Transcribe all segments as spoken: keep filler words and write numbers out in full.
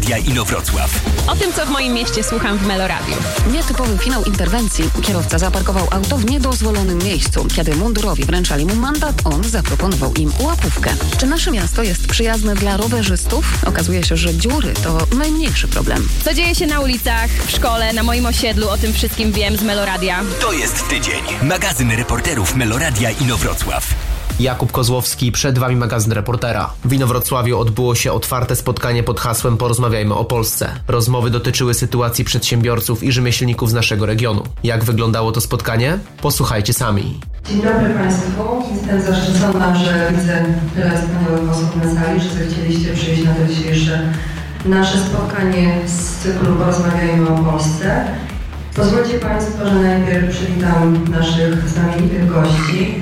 Ja Inowrocław. O tym, co w moim mieście słucham w Meloradiu. Nietypowy finał interwencji. Kierowca zaparkował auto w niedozwolonym miejscu. Kiedy mundurowi wręczali mu mandat, on zaproponował im łapówkę. Czy nasze miasto jest przyjazne dla rowerzystów? Okazuje się, że dziury to najmniejszy problem. Co dzieje się na ulicach, w szkole, na moim osiedlu, o tym wszystkim wiem z Meloradia. To jest tydzień. Magazyn reporterów Meloradia Inowrocław. Jakub Kozłowski, przed Wami magazyn reportera. W Inowrocławiu odbyło się otwarte spotkanie pod hasłem Porozmawiajmy o Polsce. Rozmowy dotyczyły sytuacji przedsiębiorców i rzemieślników z naszego regionu. Jak wyglądało to spotkanie? Posłuchajcie sami. Dzień dobry Państwu. Jestem zaszczycona, że widzę tyle wspaniałych osób na sali, że zechcieliście przyjść na to dzisiejsze nasze spotkanie z cyklu Porozmawiajmy o Polsce. Pozwólcie Państwo, że najpierw przywitam naszych znamienitych gości.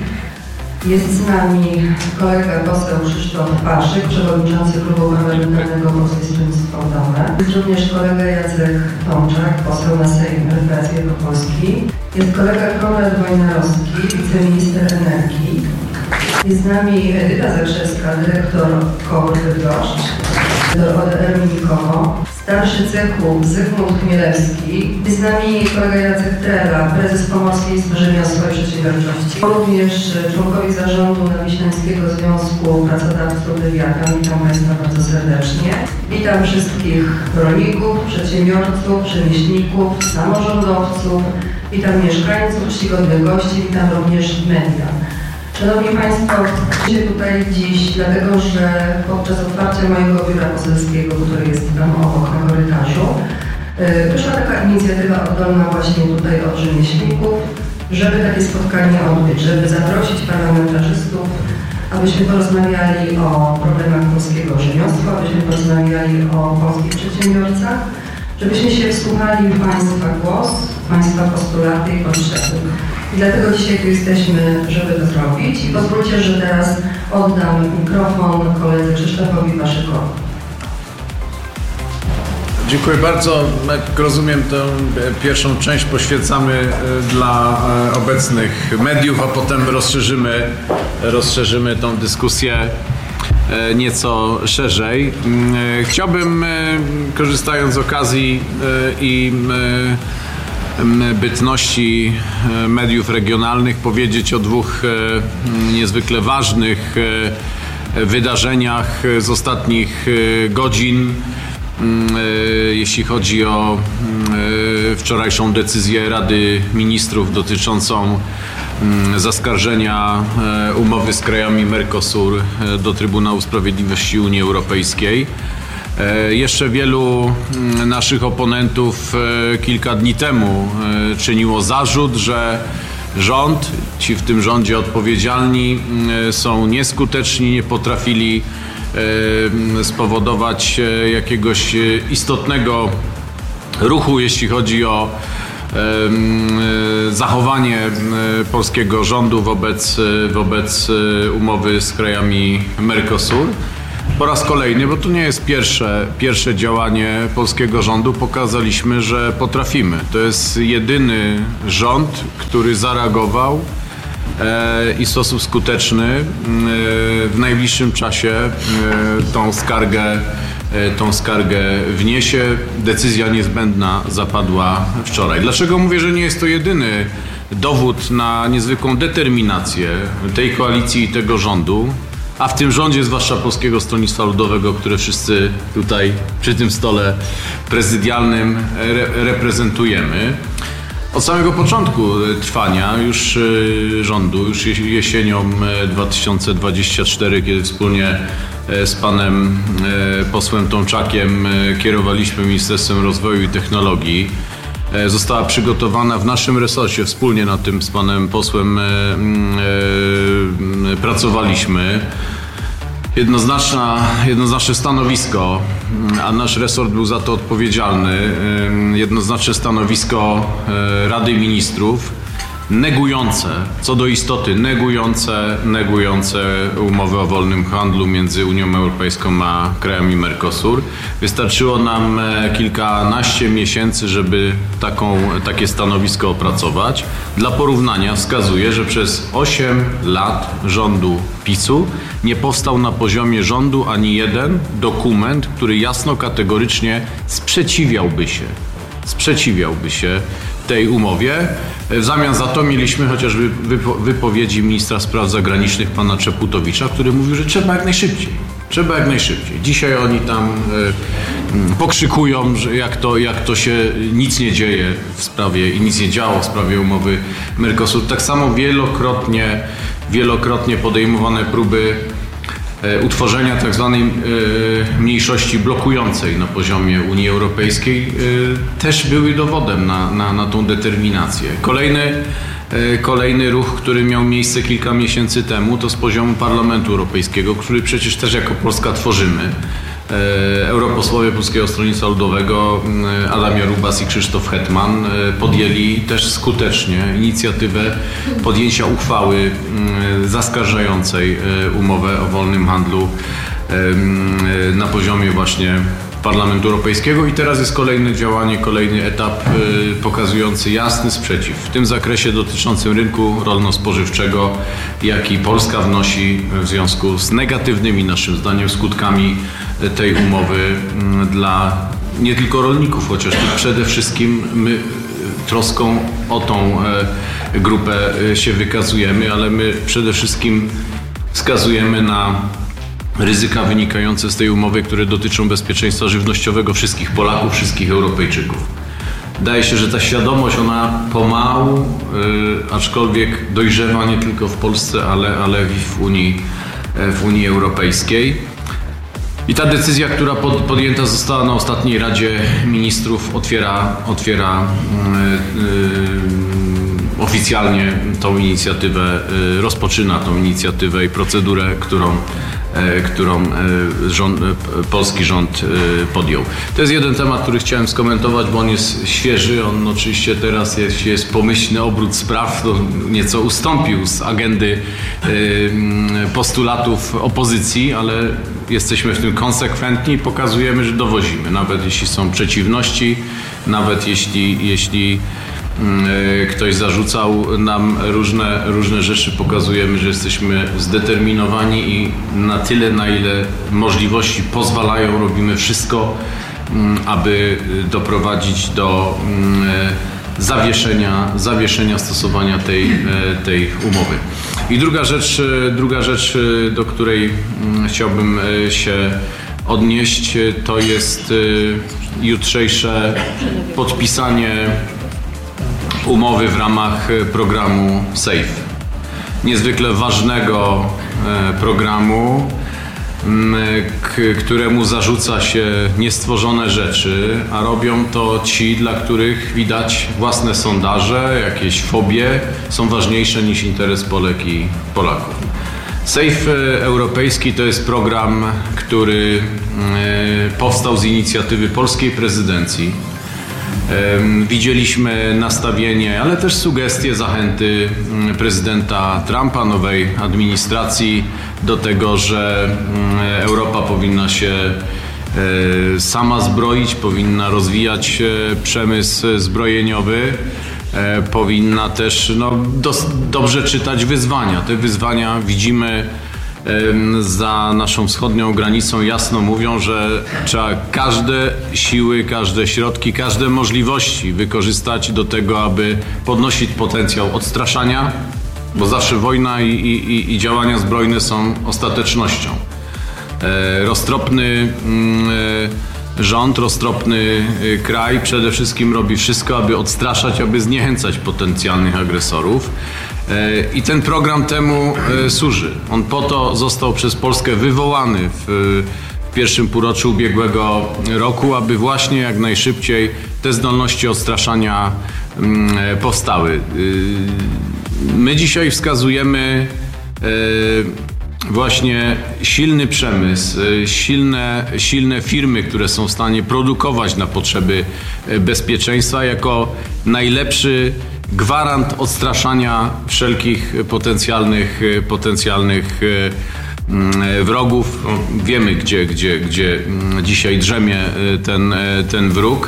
Jest z nami kolega poseł Krzysztof Paszyk, przewodniczący Klubu Parlamentarnego Polskie Stronnictwo Ludowe. Jest również kolega Jacek Tomczak, poseł na Sejm R P Wielkopolski. Jest kolega Konrad Wojnarowski, wiceminister energii. Jest z nami Edyta Zakrzewska, dyrektor Koło Bydgoszcz, do O D R Minikowo. Starszy cechu Zygmunt Chmielewski. Jest z nami kolega Jacek Trela, prezes Pomorskiej Izby Rzemiosła i Przedsiębiorczości. Również członkowie zarządu Nadwiślańskiego Związku Pracodawców Lewiatan. Witam Państwa bardzo serdecznie. Witam wszystkich rolników, przedsiębiorców, rzemieślników, samorządowców. Witam mieszkańców, czcigodnych gości. Witam również media. Szanowni Państwo, się tutaj dziś, dlatego że podczas otwarcia mojego biura poselskiego, które jest tam obok na korytarzu, wyszła taka inicjatywa oddolna właśnie tutaj od rzemieślników, żeby takie spotkanie odbyć, żeby zaprosić parlamentarzystów, abyśmy porozmawiali o problemach polskiego rzemiosła, abyśmy porozmawiali o polskich przedsiębiorcach, żebyśmy się wsłuchali w Państwa głos, Państwa postulaty i potrzeby. I dlatego dzisiaj tu jesteśmy, żeby to zrobić. I pozwólcie, że teraz oddam mikrofon koledze Krzysztofowi Paszykowi. Dziękuję bardzo. Jak rozumiem, tę pierwszą część poświęcamy dla obecnych mediów, a potem rozszerzymy, rozszerzymy tą dyskusję nieco szerzej. Chciałbym, korzystając z okazji i bytności mediów regionalnych, powiedzieć o dwóch niezwykle ważnych wydarzeniach z ostatnich godzin, jeśli chodzi o wczorajszą decyzję Rady Ministrów dotyczącą zaskarżenia umowy z krajami Mercosur do Trybunału Sprawiedliwości Unii Europejskiej. Jeszcze wielu naszych oponentów kilka dni temu czyniło zarzut, że rząd, ci w tym rządzie odpowiedzialni są nieskuteczni, nie potrafili spowodować jakiegoś istotnego ruchu, jeśli chodzi o zachowanie polskiego rządu wobec, wobec umowy z krajami Mercosur. Po raz kolejny, bo to nie jest pierwsze, pierwsze działanie polskiego rządu, pokazaliśmy, że potrafimy. To jest jedyny rząd, który zareagował e, i w sposób skuteczny e, w najbliższym czasie e, tą skargę, e, tą skargę wniesie. Decyzja niezbędna zapadła wczoraj. Dlaczego mówię, że nie jest to jedyny dowód na niezwykłą determinację tej koalicji i tego rządu? A w tym rządzie, zwłaszcza Polskiego Stronnictwa Ludowego, które wszyscy tutaj przy tym stole prezydialnym re- reprezentujemy. Od samego początku trwania już rządu, już jesienią dwa tysiące dwudziestego czwartego, kiedy wspólnie z panem posłem Tomczakiem kierowaliśmy Ministerstwem Rozwoju i Technologii, została przygotowana w naszym resorcie, wspólnie nad tym z panem posłem e, e, pracowaliśmy. Jednoznaczna, jednoznaczne stanowisko, a nasz resort był za to odpowiedzialny, jednoznaczne stanowisko Rady Ministrów negujące, co do istoty negujące, negujące umowy o wolnym handlu między Unią Europejską a krajami Mercosur. Wystarczyło nam kilkanaście miesięcy, żeby taką, takie stanowisko opracować. Dla porównania wskazuje, że przez osiem lat rządu PiSu nie powstał na poziomie rządu ani jeden dokument, który jasno, kategorycznie sprzeciwiałby się, sprzeciwiałby się tej umowie. W zamian za to mieliśmy chociażby wypowiedzi ministra spraw zagranicznych pana Czaputowicza, który mówił, że trzeba jak najszybciej. Trzeba jak najszybciej. Dzisiaj oni tam y, pokrzykują, że jak to, jak to się nic nie dzieje w sprawie i nic nie działo w sprawie umowy Mercosur. Tak samo wielokrotnie, wielokrotnie podejmowane próby y, utworzenia tak zwanej y, mniejszości blokującej na poziomie Unii Europejskiej y, też były dowodem na, na, na tą determinację. Kolejny Kolejny ruch, który miał miejsce kilka miesięcy temu, to z poziomu Parlamentu Europejskiego, który przecież też jako Polska tworzymy. Europosłowie Polskiego Stronnictwa Ludowego Adam Jarubas i Krzysztof Hetman podjęli też skutecznie inicjatywę podjęcia uchwały zaskarżającej umowę o wolnym handlu na poziomie właśnie Parlamentu Europejskiego i teraz jest kolejne działanie, kolejny etap y, pokazujący jasny sprzeciw w tym zakresie dotyczącym rynku rolno-spożywczego, jaki Polska wnosi w związku z negatywnymi naszym zdaniem skutkami tej umowy y, dla nie tylko rolników, chociaż tu przede wszystkim my troską o tą y, grupę y, się wykazujemy, ale my przede wszystkim wskazujemy na ryzyka wynikające z tej umowy, które dotyczą bezpieczeństwa żywnościowego wszystkich Polaków, wszystkich Europejczyków. Wydaje się, że ta świadomość, ona pomału, yy, aczkolwiek dojrzewa nie tylko w Polsce, ale, ale i w Unii, w Unii Europejskiej. I ta decyzja, która pod, podjęta została na ostatniej Radzie Ministrów, otwiera, otwiera yy, yy, oficjalnie tą inicjatywę, yy, rozpoczyna tą inicjatywę i procedurę, którą którą rząd, polski rząd podjął. To jest jeden temat, który chciałem skomentować, bo on jest świeży. On oczywiście teraz jest, jest pomyślny obrót spraw, to nieco ustąpił z agendy postulatów opozycji, ale jesteśmy w tym konsekwentni i pokazujemy, że dowozimy. Nawet jeśli są przeciwności, nawet jeśli, jeśli ktoś zarzucał nam różne, różne rzeczy, pokazujemy, że jesteśmy zdeterminowani i na tyle, na ile możliwości pozwalają, robimy wszystko, aby doprowadzić do zawieszenia, zawieszenia stosowania tej, tej umowy. I druga rzecz, druga rzecz, do której chciałbym się odnieść, to jest jutrzejsze podpisanie umowy w ramach programu SAFE. Niezwykle ważnego programu, k- któremu zarzuca się niestworzone rzeczy, a robią to ci, dla których widać własne sondaże, jakieś fobie są ważniejsze niż interes Polek i Polaków. SAFE europejski to jest program, który powstał z inicjatywy polskiej prezydencji. Widzieliśmy nastawienie, ale też sugestie, zachęty prezydenta Trumpa, nowej administracji do tego, że Europa powinna się sama zbroić, powinna rozwijać przemysł zbrojeniowy, powinna też no, dos- dobrze czytać wyzwania. Te wyzwania widzimy za naszą wschodnią granicą, jasno mówią, że trzeba każde siły, każde środki, każde możliwości wykorzystać do tego, aby podnosić potencjał odstraszania, bo zawsze wojna i, i, i działania zbrojne są ostatecznością. E, roztropny e, rząd, roztropny kraj przede wszystkim robi wszystko, aby odstraszać, aby zniechęcać potencjalnych agresorów. I ten program temu służy. On po to został przez Polskę wywołany w pierwszym półroczu ubiegłego roku, aby właśnie jak najszybciej te zdolności odstraszania powstały. My dzisiaj wskazujemy właśnie silny przemysł, silne, silne firmy, które są w stanie produkować na potrzeby bezpieczeństwa jako najlepszy gwarant odstraszania wszelkich potencjalnych, potencjalnych wrogów. Wiemy, gdzie, gdzie, gdzie dzisiaj drzemie ten, ten wróg.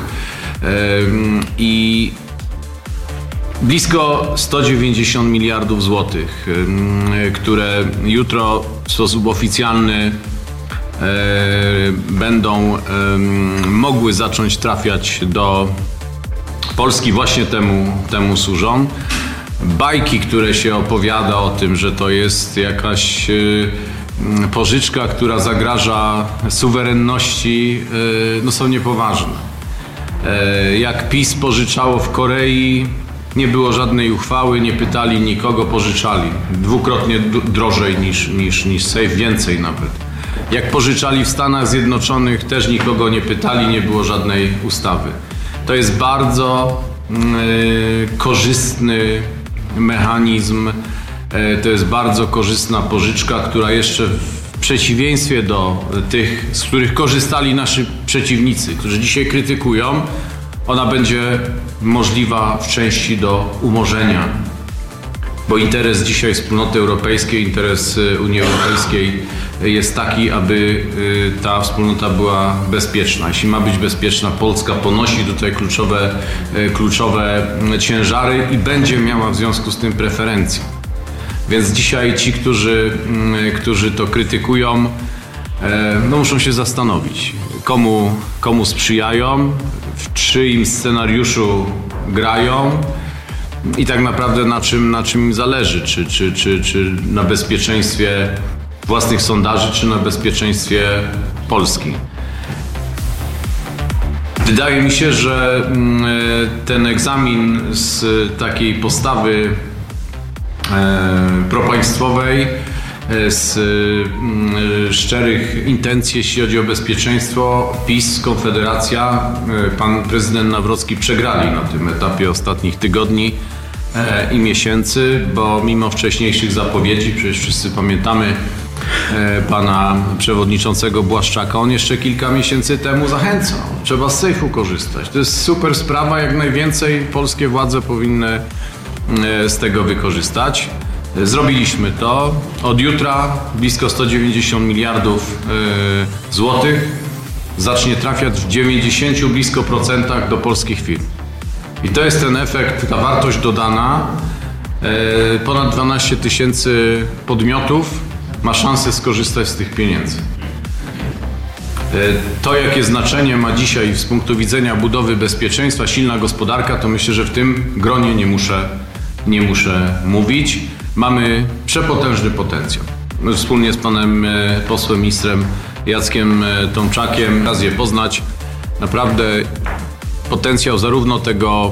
I blisko sto dziewięćdziesiąt miliardów złotych, które jutro w sposób oficjalny będą mogły zacząć trafiać do Polski, właśnie temu, temu służą. Bajki, które się opowiada o tym, że to jest jakaś pożyczka, która zagraża suwerenności, no są niepoważne. Jak PiS pożyczało w Korei, nie było żadnej uchwały, nie pytali nikogo, pożyczali. Dwukrotnie drożej niż, niż, niż Safe, więcej nawet. Jak pożyczali w Stanach Zjednoczonych, też nikogo nie pytali, nie było żadnej ustawy. To jest bardzo yy, korzystny mechanizm, yy, to jest bardzo korzystna pożyczka, która jeszcze w przeciwieństwie do tych, z których korzystali nasi przeciwnicy, którzy dzisiaj krytykują, ona będzie możliwa w części do umorzenia. Bo interes dzisiaj Wspólnoty Europejskiej, interes Unii Europejskiej jest taki, aby ta wspólnota była bezpieczna. Jeśli ma być bezpieczna, Polska ponosi tutaj kluczowe, kluczowe ciężary i będzie miała w związku z tym preferencje. Więc dzisiaj ci, którzy, którzy to krytykują, no muszą się zastanowić, komu, komu sprzyjają, w czyim scenariuszu grają i tak naprawdę na czym, na czym im zależy, czy, czy, czy, czy na bezpieczeństwie własnych sondaży, czy na bezpieczeństwie Polski. Wydaje mi się, że ten egzamin z takiej postawy propaństwowej, z szczerych intencji, jeśli chodzi o bezpieczeństwo, PiS, Konfederacja, pan prezydent Nawrocki przegrali na tym etapie ostatnich tygodni i miesięcy, bo mimo wcześniejszych zapowiedzi, przecież wszyscy pamiętamy pana przewodniczącego Błaszczaka, on jeszcze kilka miesięcy temu zachęcał. Trzeba z sejfu korzystać. To jest super sprawa, jak najwięcej polskie władze powinny z tego wykorzystać. Zrobiliśmy to. Od jutra blisko sto dziewięćdziesiąt miliardów yy, złotych zacznie trafiać w dziewięćdziesięciu blisko procentach do polskich firm. I to jest ten efekt, ta wartość dodana. Yy, ponad dwanaście tysięcy podmiotów ma szansę skorzystać z tych pieniędzy. Yy, to, jakie znaczenie ma dzisiaj z punktu widzenia budowy bezpieczeństwa silna gospodarka, to myślę, że w tym gronie nie muszę, nie muszę mówić. Mamy przepotężny potencjał. My wspólnie z panem posłem ministrem Jackiem Tomczakiem okazję poznać naprawdę potencjał zarówno tego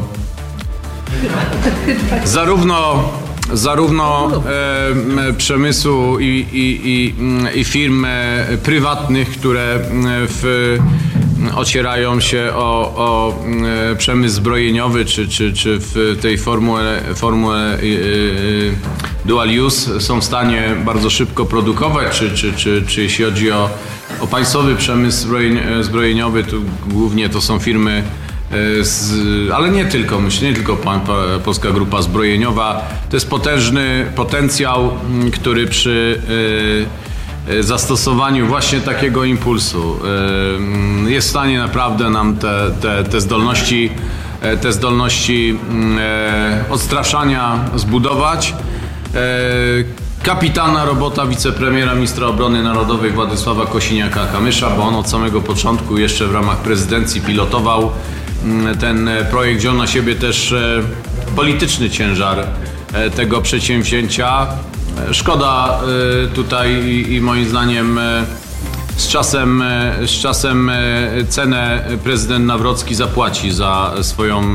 zarówno zarówno e, przemysłu i, i, i, i firm prywatnych, które w ocierają się o, o przemysł zbrojeniowy, czy, czy, czy w tej formule, formule dual use są w stanie bardzo szybko produkować, czy, czy, czy, czy jeśli chodzi o, o państwowy przemysł zbrojeniowy, to głównie to są firmy, z, ale nie tylko, myślę, nie tylko pan, Polska Grupa Zbrojeniowa. To jest potężny potencjał, który przy zastosowaniu właśnie takiego impulsu jest w stanie naprawdę nam te, te, te zdolności, te zdolności odstraszania zbudować. Kapitalna robota wicepremiera, ministra obrony narodowej Władysława Kosiniaka-Kamysza, bo on od samego początku jeszcze w ramach prezydencji pilotował ten projekt, wziął na siebie też polityczny ciężar tego przedsięwzięcia. Szkoda tutaj i moim zdaniem z czasem, z czasem cenę prezydent Nawrocki zapłaci za swoją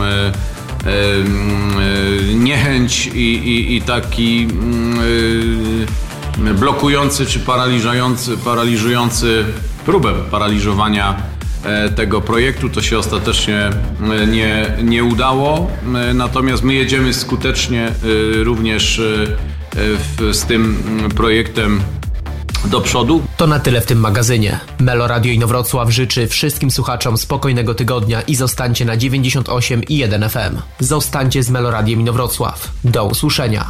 niechęć i, i, i taki blokujący czy paraliżujący, paraliżujący próbę paraliżowania tego projektu. To się ostatecznie nie, nie udało, natomiast my jedziemy skutecznie również w, z tym projektem do przodu. To na tyle w tym magazynie. Melo Radio Inowrocław życzy wszystkim słuchaczom spokojnego tygodnia i zostańcie na dziewięćdziesiąt osiem i jeden F M. Zostańcie z Melo Radiem Inowrocław. Do usłyszenia.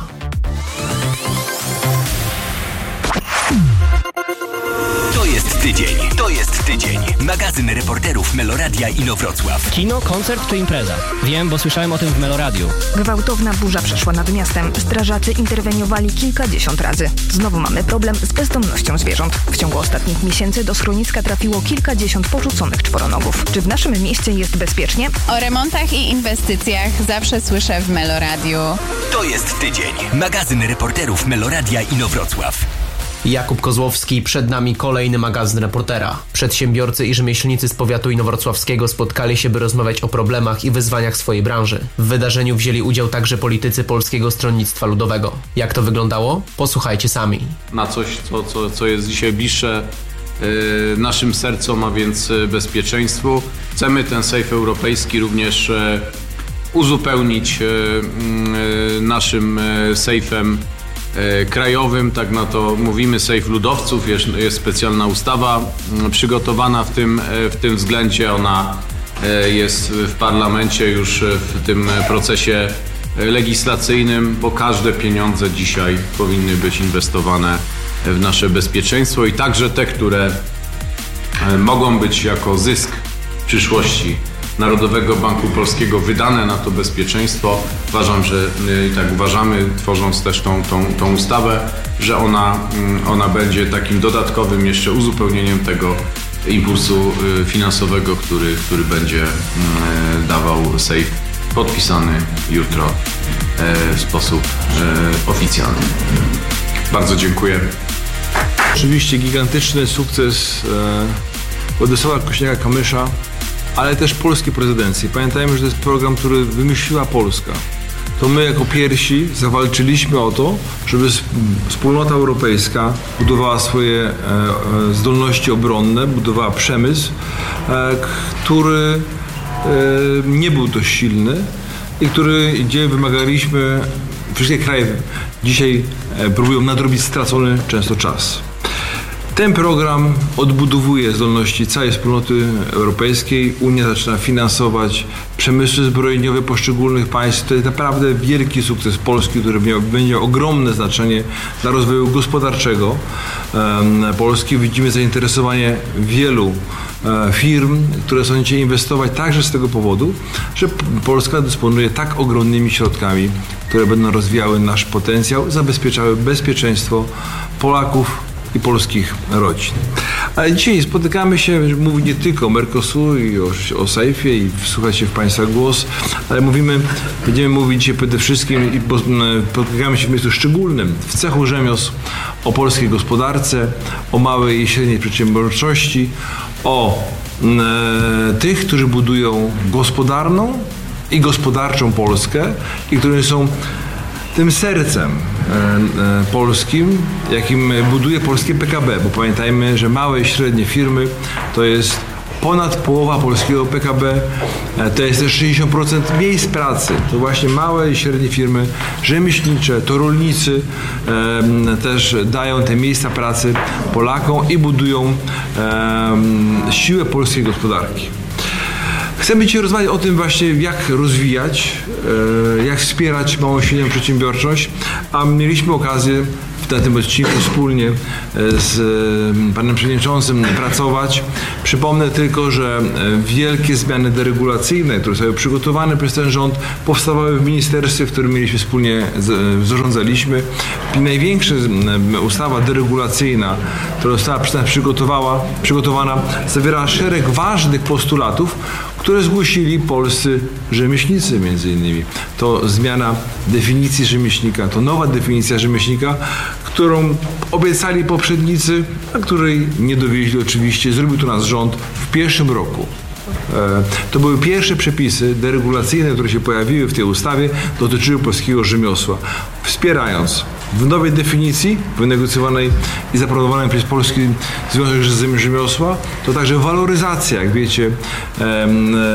To jest tydzień. To jest tydzień. Magazyn reporterów Meloradia Inowrocław. Kino, koncert czy impreza? Wiem, bo słyszałem o tym w Meloradiu. Gwałtowna burza przeszła nad miastem. Strażacy interweniowali kilkadziesiąt razy. Znowu mamy problem z bezdomnością zwierząt. W ciągu ostatnich miesięcy do schroniska trafiło kilkadziesiąt porzuconych czworonogów. Czy w naszym mieście jest bezpiecznie? O remontach i inwestycjach zawsze słyszę w Meloradiu. To jest tydzień. Magazyn reporterów Meloradia Inowrocław. Jakub Kozłowski, przed nami kolejny magazyn reportera. Przedsiębiorcy i rzemieślnicy z powiatu inowrocławskiego spotkali się, by rozmawiać o problemach i wyzwaniach swojej branży. W wydarzeniu wzięli udział także politycy Polskiego Stronnictwa Ludowego. Jak to wyglądało? Posłuchajcie sami. Na coś, co, co, co jest dzisiaj bliższe yy, naszym sercom, a więc bezpieczeństwu. Chcemy ten sejf europejski również yy, uzupełnić yy, yy, naszym yy, sejfem krajowym, tak na to mówimy, sejf ludowców. Jest, jest specjalna ustawa przygotowana w tym, w tym względzie. Ona jest w parlamencie już w tym procesie legislacyjnym, bo każde pieniądze dzisiaj powinny być inwestowane w nasze bezpieczeństwo i także te, które mogą być jako zysk w przyszłości Narodowego Banku Polskiego wydane na to bezpieczeństwo. Uważam, że tak uważamy, tworząc też tą, tą, tą ustawę, że ona, ona będzie takim dodatkowym jeszcze uzupełnieniem tego impulsu finansowego, który, który będzie dawał sejf podpisany jutro w sposób oficjalny. Bardzo dziękuję. Oczywiście gigantyczny sukces Władysława Kosiniaka-Kamysza, ale też polskiej prezydencji. Pamiętajmy, że to jest program, który wymyśliła Polska. To my jako pierwsi zawalczyliśmy o to, żeby wspólnota europejska budowała swoje zdolności obronne, budowała przemysł, który nie był dość silny i który, gdzie wymagaliśmy, wszystkie kraje dzisiaj próbują nadrobić stracony często czas. Ten program odbudowuje zdolności całej wspólnoty europejskiej. Unia zaczyna finansować przemysły zbrojeniowe poszczególnych państw. To jest naprawdę wielki sukces Polski, który miał, będzie miał ogromne znaczenie dla rozwoju gospodarczego Polski. Widzimy zainteresowanie wielu firm, które chcą dzisiaj inwestować także z tego powodu, że Polska dysponuje tak ogromnymi środkami, które będą rozwijały nasz potencjał, zabezpieczały bezpieczeństwo Polaków i polskich rodzin. Ale dzisiaj spotykamy się, żeby mówić nie tylko o Mercosur i o, o sejfie i wsłuchać się w Państwa głos, ale mówimy, będziemy mówić dzisiaj przede wszystkim i spotykamy się w miejscu szczególnym, w cechu rzemiosł, o polskiej gospodarce, o małej i średniej przedsiębiorczości, o e, tych, którzy budują gospodarną i gospodarczą Polskę i którzy są tym sercem e, e, polskim, jakim buduje polskie P K B, bo pamiętajmy, że małe i średnie firmy to jest ponad połowa polskiego P K B, e, to jest też sześćdziesiąt procent miejsc pracy. To właśnie małe i średnie firmy rzemieślnicze, to rolnicy e, też dają te miejsca pracy Polakom i budują e, siłę polskiej gospodarki. Chcemy dzisiaj rozmawiać o tym właśnie, jak rozwijać, jak wspierać małą i średnią przedsiębiorczość, a mieliśmy okazję na tym odcinku wspólnie z panem przewodniczącym pracować. Przypomnę tylko, że wielkie zmiany deregulacyjne, które zostały przygotowane przez ten rząd, powstawały w ministerstwie, w którym mieliśmy wspólnie, zarządzaliśmy. I największa ustawa deregulacyjna, która została przez nas przygotowała, przygotowana, zawiera szereg ważnych postulatów, które zgłosili polscy rzemieślnicy między innymi. To zmiana definicji rzemieślnika, to nowa definicja rzemieślnika, którą obiecali poprzednicy, a której nie dowieźli oczywiście. Zrobił to nasz rząd w pierwszym roku. To były pierwsze przepisy deregulacyjne, które się pojawiły w tej ustawie, dotyczyły polskiego rzemiosła. Wspierając w nowej definicji, wynegocjowanej i zaproponowanej przez Polski Związek Rzemiosła, to także waloryzacja, jak wiecie, e,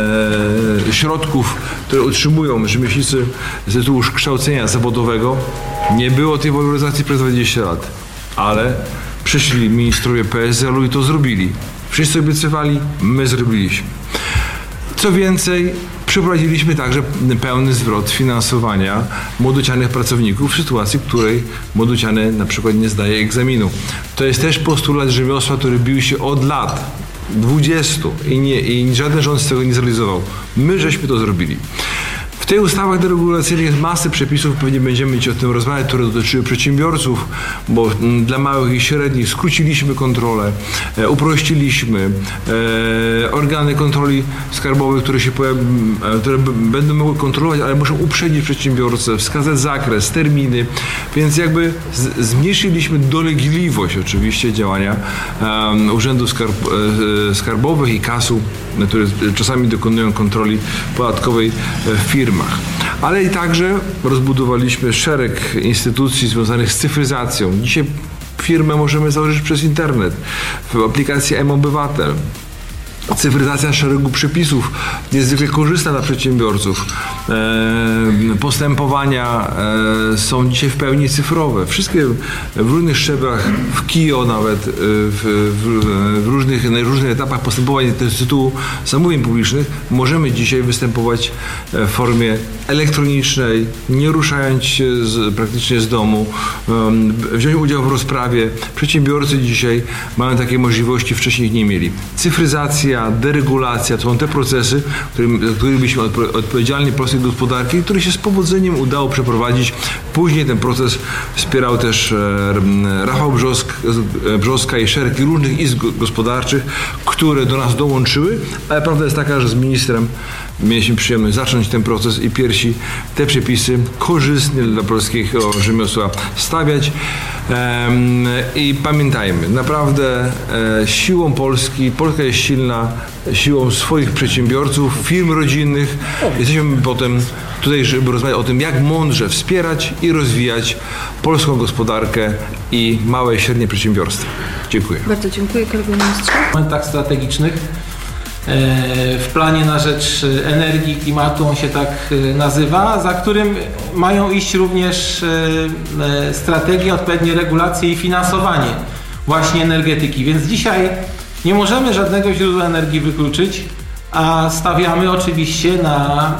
e, środków, które otrzymują rzemieślnicy z tytułu kształcenia zawodowego. Nie było tej waloryzacji przez dwadzieścia lat, ale Przyszli ministrowie P S L u i to zrobili. Wszyscy obiecywali, my zrobiliśmy. Co więcej, przeprowadziliśmy także pełny zwrot finansowania młodocianych pracowników w sytuacji, w której młodociany na przykład nie zdaje egzaminu. To jest też postulat rzemiosła, który bił się od lat, dwudziestu i, nie, i żaden rząd z tego nie zrealizował. My żeśmy to zrobili. W tych ustawach deregulacyjnych jest masy przepisów, pewnie będziemy mieć o tym rozmawiać, które dotyczyły przedsiębiorców, bo dla małych i średnich skróciliśmy kontrolę, e, uprościliśmy e, organy kontroli skarbowych, które się pojawi, e, które b- będą mogły kontrolować, ale muszą uprzedzić przedsiębiorcę, wskazać zakres, terminy, więc jakby z- zmniejszyliśmy dolegliwość oczywiście działania e, urzędów skarb- e, skarbowych i kasu, które czasami dokonują kontroli podatkowej w firmach. Ale i także rozbudowaliśmy szereg instytucji związanych z cyfryzacją. Dzisiaj firmę możemy założyć przez internet, w aplikacji M-Obywatel. Cyfryzacja szeregu przepisów niezwykle korzystna dla przedsiębiorców. E, postępowania e, są dzisiaj w pełni cyfrowe. Wszystkie w różnych szczeblach, w K I O nawet, w, w, w różnych, na różnych etapach postępowań z tytułu zamówień publicznych możemy dzisiaj występować w formie elektronicznej, nie ruszając się z, praktycznie z domu, um, wziąć udział w rozprawie. Przedsiębiorcy dzisiaj mają takie możliwości, wcześniej ich nie mieli. Cyfryzacja, deregulacja, to są te procesy, którym, którymi byliśmy odpowiedzialni polskiej gospodarki, które się z powodzeniem udało przeprowadzić. Później ten proces wspierał też e, Rafał Brzosk, e, Brzoska i szereg różnych izb gospodarczych, które do nas dołączyły, ale prawda jest taka, że z ministrem mieliśmy przyjemność zacząć ten proces i pierwsi te przepisy korzystne dla polskiego rzemiosła stawiać. Ehm, I pamiętajmy, naprawdę e, siłą Polski, Polska jest silna siłą swoich przedsiębiorców, firm rodzinnych. Jesteśmy potem tutaj, żeby rozmawiać o tym, jak mądrze wspierać i rozwijać polską gospodarkę i małe i średnie przedsiębiorstwa. Dziękuję. Bardzo dziękuję, kolego ministrze. W momentach strategicznych w planie na rzecz energii, klimatu, on się tak nazywa, za którym mają iść również strategie, odpowiednie regulacje i finansowanie właśnie energetyki. Więc dzisiaj nie możemy żadnego źródła energii wykluczyć, a stawiamy oczywiście na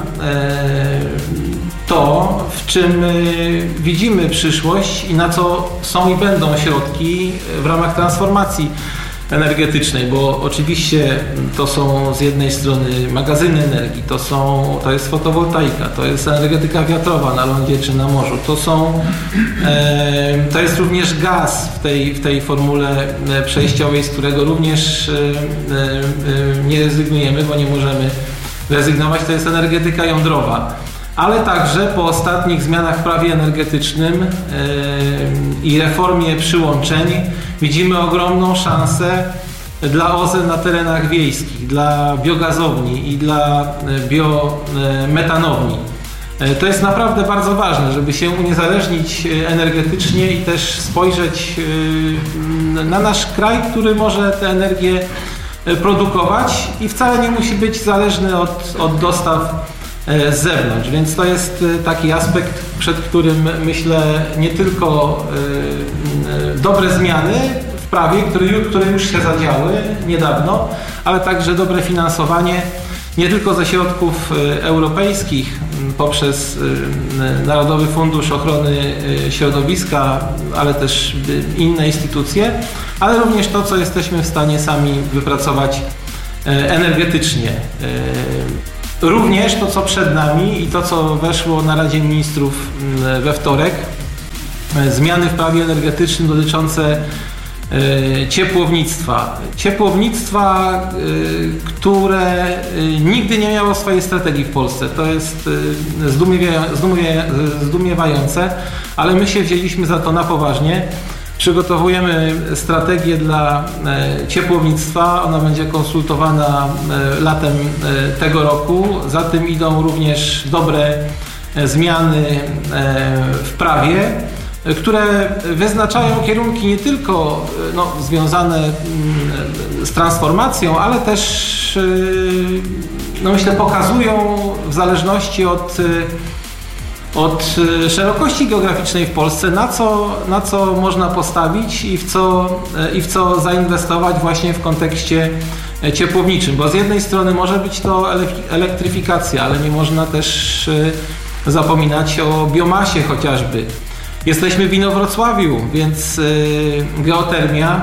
to, w czym widzimy przyszłość i na co są i będą środki w ramach transformacji energetycznej, bo oczywiście to są z jednej strony magazyny energii, to, są, to jest fotowoltaika, to jest energetyka wiatrowa na lądzie czy na morzu, to są, e, to jest również gaz w tej, w tej formule przejściowej, z którego również e, e, nie rezygnujemy, bo nie możemy rezygnować, to jest energetyka jądrowa. Ale także po ostatnich zmianach w prawie energetycznym yy, i reformie przyłączeń widzimy ogromną szansę dla O Z E na terenach wiejskich, dla biogazowni i dla biometanowni. Yy, to jest naprawdę bardzo ważne, żeby się uniezależnić energetycznie i też spojrzeć yy, na nasz kraj, który może tę energię produkować i wcale nie musi być zależny od, od dostaw z zewnątrz, więc to jest taki aspekt, przed którym myślę nie tylko dobre zmiany w prawie, które, które już się zadziały niedawno, ale także dobre finansowanie nie tylko ze środków europejskich poprzez Narodowy Fundusz Ochrony Środowiska, ale też inne instytucje, ale również to, co jesteśmy w stanie sami wypracować energetycznie. Również to, co przed nami i to, co weszło na Radzie Ministrów we wtorek, zmiany w prawie energetycznym dotyczące ciepłownictwa. Ciepłownictwa, które nigdy nie miało swojej strategii w Polsce. To jest zdumiewające, ale my się wzięliśmy za to na poważnie. Przygotowujemy strategię dla ciepłownictwa, ona będzie konsultowana latem tego roku. Za tym idą również dobre zmiany w prawie, które wyznaczają kierunki nie tylko no, związane z transformacją, ale też no, myślę pokazują w zależności od od szerokości geograficznej w Polsce, na co, na co można postawić i w co, i w co zainwestować właśnie w kontekście ciepłowniczym. Bo z jednej strony może być to elektryfikacja, ale nie można też zapominać o biomasie chociażby. Jesteśmy w Inowrocławiu, więc geotermia,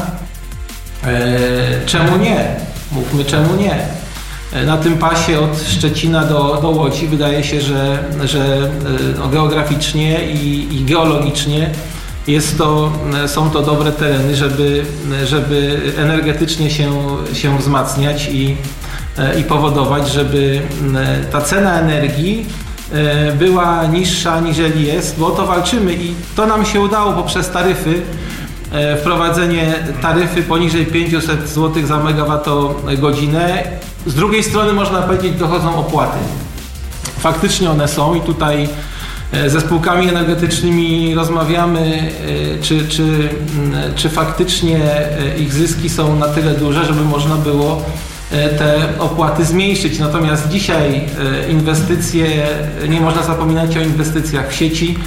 czemu nie? Mówmy czemu nie. Na tym pasie od Szczecina do, do Łodzi wydaje się, że, że no, geograficznie i, i geologicznie jest to, są to dobre tereny, żeby, żeby energetycznie się, się wzmacniać i, i powodować, żeby ta cena energii była niższa niżeli jest, bo o to walczymy i to nam się udało poprzez taryfy. Wprowadzenie taryfy poniżej pięćset złotych za megawattogodzinę. Z drugiej strony można powiedzieć, dochodzą opłaty. Faktycznie one są i tutaj ze spółkami energetycznymi rozmawiamy, czy, czy, czy faktycznie ich zyski są na tyle duże, żeby można było te opłaty zmniejszyć. Natomiast dzisiaj inwestycje, nie można zapominać o inwestycjach w sieci,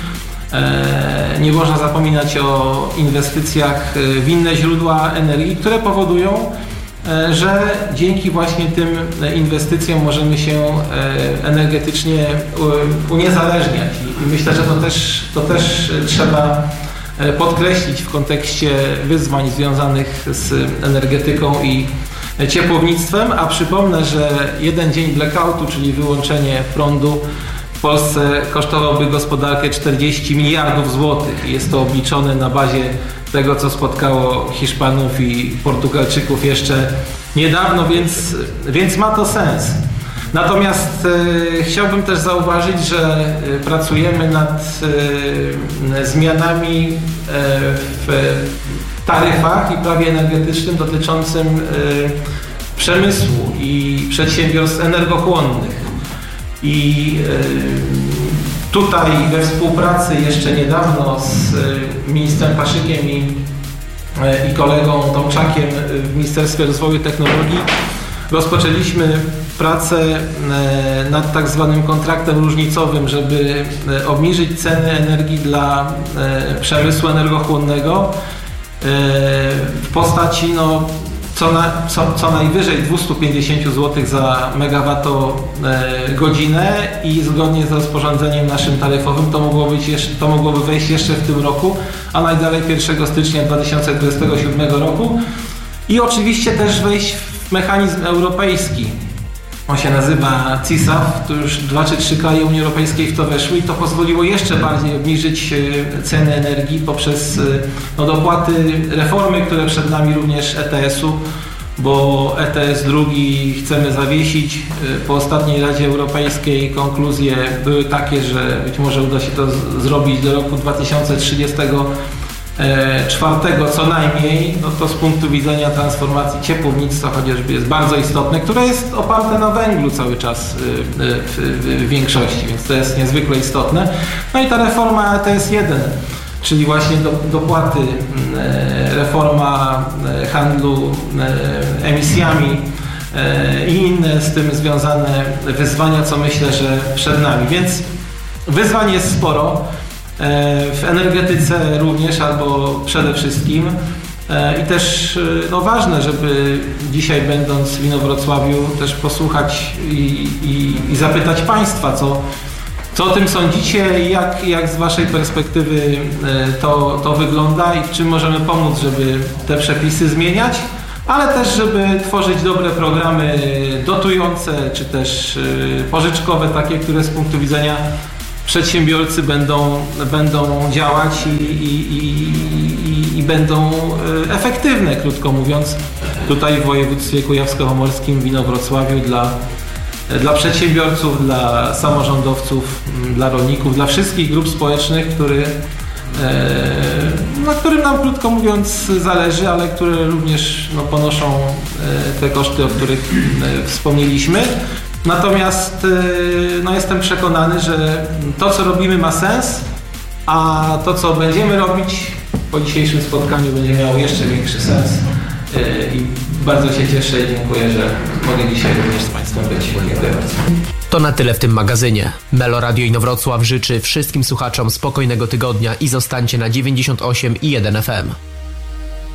nie można zapominać o inwestycjach w inne źródła energii, które powodują, że dzięki właśnie tym inwestycjom możemy się energetycznie uniezależniać. I myślę, że to też, to też trzeba podkreślić w kontekście wyzwań związanych z energetyką i ciepłownictwem, a przypomnę, że jeden dzień blackoutu, czyli wyłączenie prądu, w Polsce kosztowałby gospodarkę czterdzieści miliardów złotych. Jest to obliczone na bazie tego, co spotkało Hiszpanów i Portugalczyków jeszcze niedawno, więc, więc ma to sens. Natomiast e, chciałbym też zauważyć, że pracujemy nad e, zmianami e, w taryfach i prawie energetycznym dotyczącym e, przemysłu i przedsiębiorstw energochłonnych. I tutaj we współpracy jeszcze niedawno z ministrem Paszykiem i, i kolegą Tomczakiem w Ministerstwie Rozwoju i Technologii rozpoczęliśmy pracę nad tak zwanym kontraktem różnicowym, żeby obniżyć ceny energii dla przemysłu energochłonnego w postaci no, Co, na, co, co najwyżej dwieście pięćdziesiąt złotych za megawattogodzinę i zgodnie z rozporządzeniem naszym taryfowym to, mogło być jeszcze, to mogłoby wejść jeszcze w tym roku, a najdalej pierwszego stycznia dwa tysiące dwudziestego siódmego roku i oczywiście też wejść w mechanizm europejski. On się nazywa C I S A F, to już dwa czy trzy kraje Unii Europejskiej w to weszły i to pozwoliło jeszcze bardziej obniżyć ceny energii poprzez no, dopłaty, reformy, które przed nami również E T S-u, bo E T S drugi chcemy zawiesić. Po ostatniej Radzie Europejskiej konkluzje były takie, że być może uda się to z- zrobić do roku dwa tysiące trzydziestego czwartego co najmniej, no to z punktu widzenia transformacji ciepłownictwa chociażby jest bardzo istotne, które jest oparte na węglu cały czas w, w, w większości, więc to jest niezwykle istotne. No i ta reforma E T S jeden, czyli właśnie do, dopłaty, reforma handlu emisjami i inne z tym związane wyzwania, co myślę, że przed nami. Więc wyzwań jest sporo. W energetyce również, albo przede wszystkim. I też no, ważne, żeby dzisiaj będąc w Inowrocławiu też posłuchać i, i, i zapytać Państwa, co, co o tym sądzicie i jak, jak z Waszej perspektywy to, to wygląda i w czym możemy pomóc, żeby te przepisy zmieniać, ale też żeby tworzyć dobre programy dotujące, czy też pożyczkowe, takie, które z punktu widzenia przedsiębiorcy będą, będą działać i, i, i, i będą efektywne, krótko mówiąc, tutaj w województwie kujawsko-pomorskim, w Inowrocławiu dla, dla przedsiębiorców, dla samorządowców, dla rolników, dla wszystkich grup społecznych, który, na którym nam, krótko mówiąc, zależy, ale które również no, ponoszą te koszty, o których wspomnieliśmy. Natomiast no, jestem przekonany, że to, co robimy, ma sens, a to, co będziemy robić po dzisiejszym spotkaniu, będzie miało jeszcze większy sens. I bardzo się cieszę i dziękuję, że mogę dzisiaj również z Państwem być. Dziękuję bardzo. To na tyle w tym magazynie. Melo Radio Inowrocław życzy wszystkim słuchaczom spokojnego tygodnia i zostańcie na dziewięćdziesiąt osiem i jeden F M.